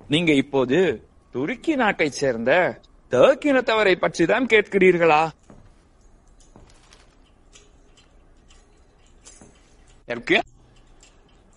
நீங்க இப்போது துருக்கி நாட்டைச் சேர்ந்த டர்க் இனத்தவரை பற்றிதான் கேட்கிறீர்களா? Erkek